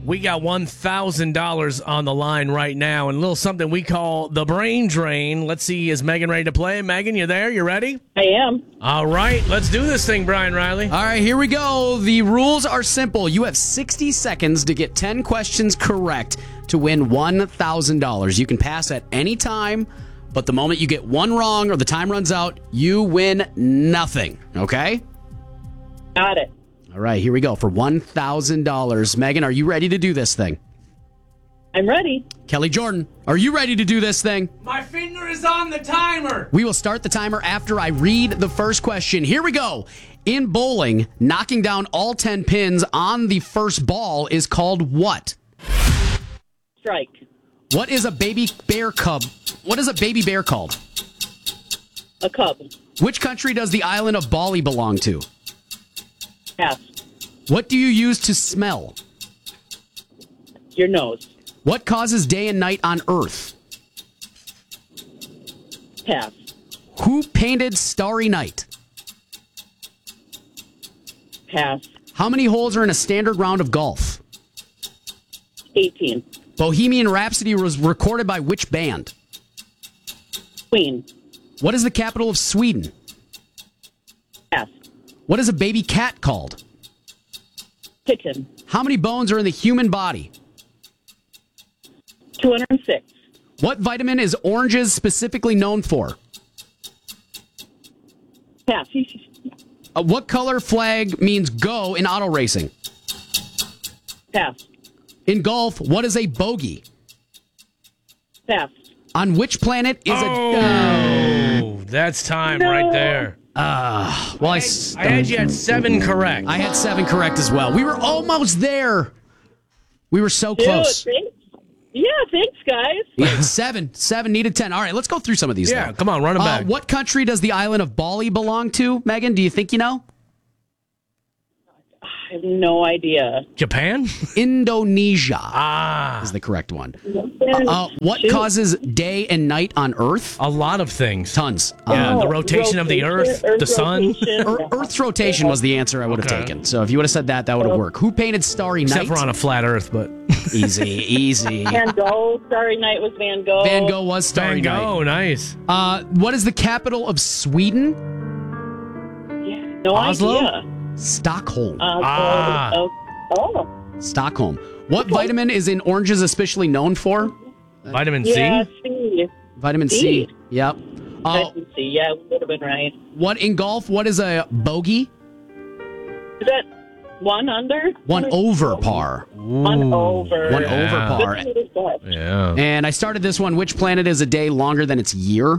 We got $1,000 on the line right now, and a little something we call the brain drain. Let's see, is Megan ready to play? Megan, you there? You ready? I am. All right, let's do this thing, Brian Riley. All right, here we go. The rules are simple. You have 60 seconds to get 10 questions correct to win $1,000. You can pass at any time, but the moment you get one wrong or the time runs out, you win nothing. Okay? Got it. All right, here we go for $1,000. Megan, are you ready to do this thing? I'm ready. Kelly Jordan, are you ready to do this thing? My finger is on the timer. We will start the timer after I read the first question. Here we go. In bowling, knocking down all 10 pins on the first ball is called what? Strike. What is a baby bear cub? What is a baby bear called? A cub. Which country does the island of Bali belong to? Pass. What do you use to smell? Your nose. What causes day and night on Earth? Pass. Who painted Starry Night? Pass. How many holes are in a standard round of golf? 18. Bohemian Rhapsody was recorded by which band? Queen. What is the capital of Sweden? Pass. What is a baby cat called? Kitten. How many bones are in the human body? 206. What vitamin is oranges specifically known for? Pass. What color flag means go in auto racing? Pass. In golf, what is a bogey? Pass. On which planet is Oh, that's time right there. well, I had you at 7 correct. I had 7 correct as well. We were almost there. We were so close. Dude, thanks, guys. Yeah, 7 needed 10. All right, let's go through some of these. Yeah, now. come on, run them back. What country does the island of Bali belong to, Megan? Do you think you know? I have no idea. Japan? Indonesia is the correct one. What causes day and night on Earth? A lot of things. Tons. Yeah, the rotation of the Earth, the sun. Earth's rotation was the answer I would have taken. So if you would have said that, that would have worked. Who painted Starry Night? Except we're on a flat Earth, but... Easy. Van Gogh. Starry Night was Van Gogh. Van Gogh was Starry Van Night. Gogh, nice. What is the capital of Sweden? No Oslo? idea. Stockholm. Stockholm. What vitamin is in oranges especially known for? Vitamin C? Yeah, C. Vitamin C. Yep. Vitamin C. Yeah, we would have been right. What in golf? What is a bogey? Is that one under? 1 over par. One over. 1 over par. Yeah. And I started this one. Which planet is a day longer than its year?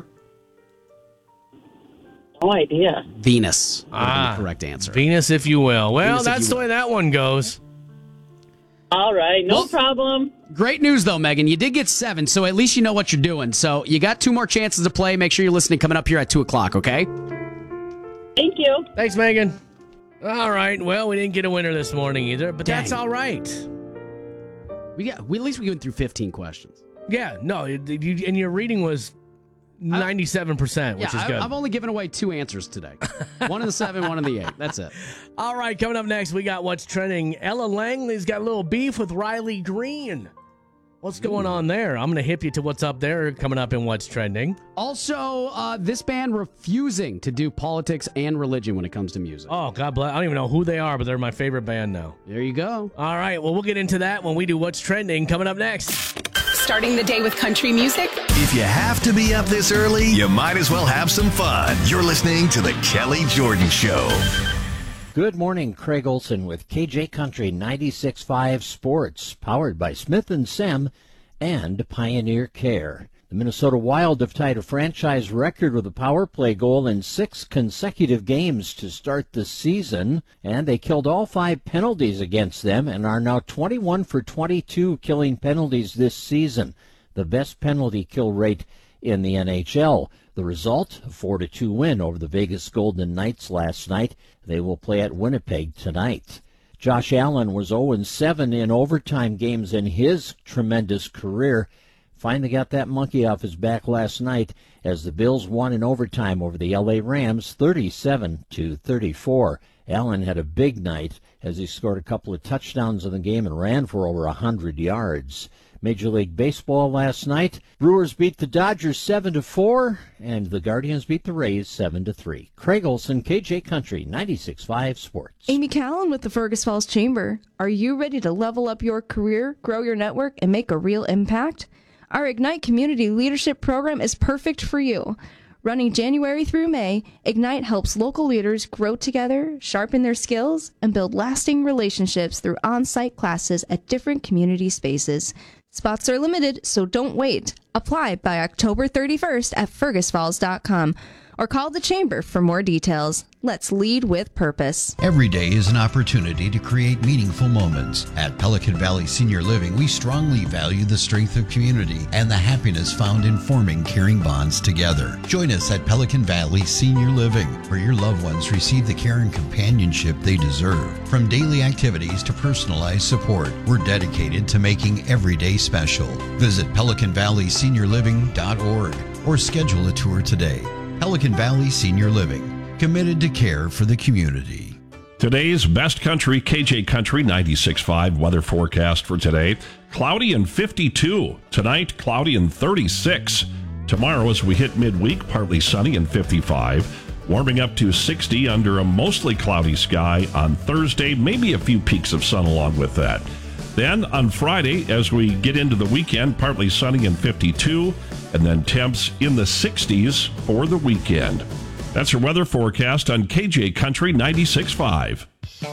No idea. Venus. Would have been the correct answer. Venus, if you will. Well, Venus, if that's you the will. way that one goes. All right, no problem. Great news, though, Megan. You did get 7, so at least you know what you're doing. So you got 2 more chances to play. Make sure you're listening coming up here at 2 o'clock, okay? Thank you. Thanks, Megan. All right. Well, we didn't get a winner this morning either, but that's Dang. all right. At least we went through 15 questions. Yeah, no, and your reading was 97%, which is good. I've only given away 2 answers today. 1 in the 7, 1 in the 8. That's it. All right, coming up next, we got What's Trending. Ella Langley's got a little beef with Riley Green. What's going on there? I'm going to hip you to what's up there coming up in What's Trending. Also, this band refusing to do politics and religion when it comes to music. Oh, God bless. I don't even know who they are, but they're my favorite band now. There you go. All right, well, we'll get into that when we do What's Trending coming up next. Starting the day with country music? If you have to be up this early, you might as well have some fun. You're listening to The Kelly Jordan Show. Good morning, Craig Olson with KJ Country 96.5 Sports, powered by Smith & Sem and Pioneer Care. The Minnesota Wild have tied a franchise record with a power play goal in 6 consecutive games to start the season, and they killed all 5 penalties against them and are now 21 for 22 killing penalties this season, the best penalty kill rate in the NHL. The result, a 4-2 win over the Vegas Golden Knights last night. They will play at Winnipeg tonight. Josh Allen was 0-7 in overtime games in his tremendous career. Finally got that monkey off his back last night as the Bills won in overtime over the LA Rams 37-34. Allen had a big night as he scored a couple of touchdowns in the game and ran for over 100 yards. Major League Baseball last night, Brewers beat the Dodgers 7-4, and the Guardians beat the Rays 7-3. Craig Olson, KJ Country, 96.5 Sports. Amy Callan with the Fergus Falls Chamber. Are you ready to level up your career, grow your network, and make a real impact? Our Ignite Community Leadership Program is perfect for you. Running January through May, Ignite helps local leaders grow together, sharpen their skills, and build lasting relationships through on-site classes at different community spaces. Spots are limited, so don't wait. Apply by October 31st at fergusfalls.com or call the Chamber for more details. Let's lead with purpose. Every day is an opportunity to create meaningful moments. At Pelican Valley Senior Living, we strongly value the strength of community and the happiness found in forming caring bonds together. Join us at Pelican Valley Senior Living, where your loved ones receive the care and companionship they deserve. From daily activities to personalized support, we're dedicated to making every day special. Visit PelicanValleySeniorLiving.org or schedule a tour today. Pelican Valley Senior Living, committed to care for the community. Today's Best Country, KJ Country 96.5 weather forecast for today. Cloudy and 52. Tonight, cloudy and 36. Tomorrow, as we hit midweek, partly sunny and 55. Warming up to 60 under a mostly cloudy sky on Thursday. Maybe a few peaks of sun along with that. Then on Friday, as we get into the weekend, partly sunny and 52. And then temps in the 60s for the weekend. That's your weather forecast on KJ Country 96.5.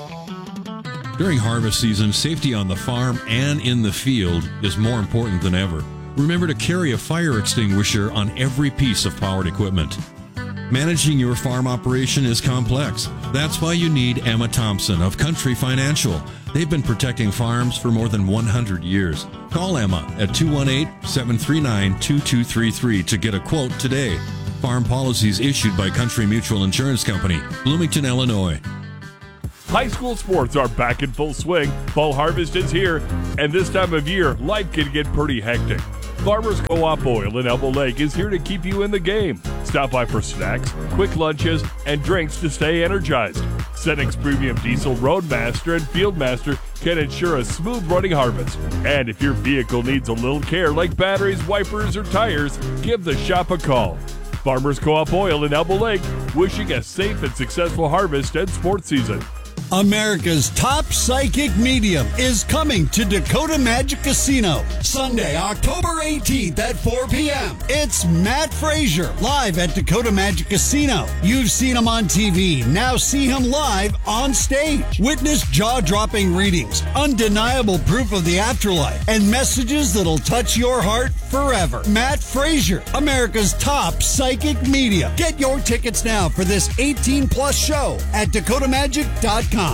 During harvest season, safety on the farm and in the field is more important than ever. Remember to carry a fire extinguisher on every piece of powered equipment. Managing your farm operation is complex. That's why you need Emma Thompson of Country Financial. They've been protecting farms for more than 100 years. Call Emma at 218-739-2233 to get a quote today. Farm policies issued by Country Mutual Insurance Company, Bloomington, Illinois. High school sports are back in full swing. Fall harvest is here, and this time of year, life can get pretty hectic. Farmers Co-op Oil in Elbow Lake is here to keep you in the game. Stop by for snacks, quick lunches, and drinks to stay energized. Senex Premium Diesel Roadmaster and Fieldmaster can ensure a smooth running harvest. And if your vehicle needs a little care like batteries, wipers, or tires, give the shop a call. Farmers Co-op Oil in Elbow Lake, wishing a safe and successful harvest and sports season. America's top psychic medium is coming to Dakota Magic Casino Sunday, October 18th at 4 p.m. It's Matt Frazier live at Dakota Magic Casino. You've seen him on TV. Now see him live on stage. Witness jaw-dropping readings, undeniable proof of the afterlife, and messages that'll touch your heart forever. Matt Frazier, America's top psychic medium. Get your tickets now for this 18-plus show at dakotamagic.com.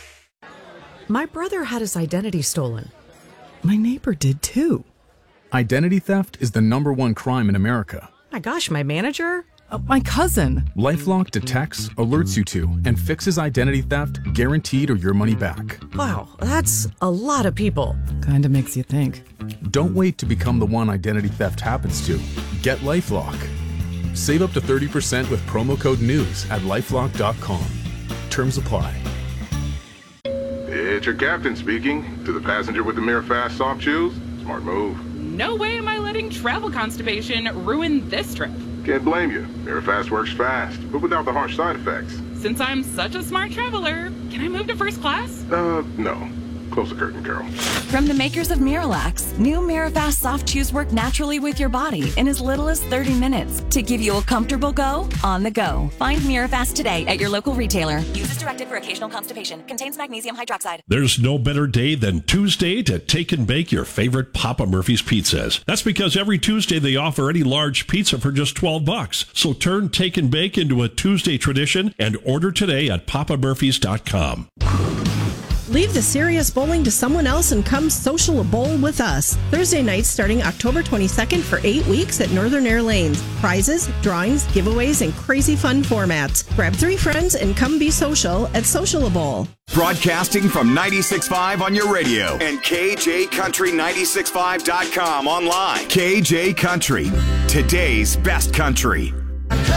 My brother had his identity stolen. My neighbor did too. Identity theft is the #1 crime in America. My gosh, my manager? My cousin. LifeLock detects, alerts you to, and fixes identity theft guaranteed or your money back. Wow, that's a lot of people. Kinda makes you think. Don't wait to become the one identity theft happens to. Get LifeLock. Save up to 30% with promo code NEWS at LifeLock.com. Terms apply. It's your captain speaking. To the passenger with the MiraFast soft chews, smart move. No way am I letting travel constipation ruin this trip. Can't blame you. MiraFast works fast, but without the harsh side effects. Since I'm such a smart traveler, can I move to first class? No. Close the curtain, girl. From the makers of Miralax, new MiraFast soft chews work naturally with your body in as little as 30 minutes to give you a comfortable go on the go. Find MiraFast today at your local retailer. Use as directed for occasional constipation. Contains magnesium hydroxide. There's no better day than Tuesday to take and bake your favorite Papa Murphy's pizzas. That's because every Tuesday they offer any large pizza for just $12. So turn take and bake into a Tuesday tradition and order today at papamurphys.com. Leave the serious bowling to someone else and come social a bowl with us. Thursday nights starting October 22nd for 8 weeks at Northern Air Lanes. Prizes, drawings, giveaways, and crazy fun formats. Grab 3 friends and come be social at Social a Bowl. Broadcasting from 96.5 on your radio and KJCountry965.com online. KJ Country, today's best country.